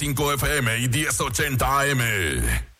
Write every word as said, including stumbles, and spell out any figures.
cinco F M y diez ochenta A M.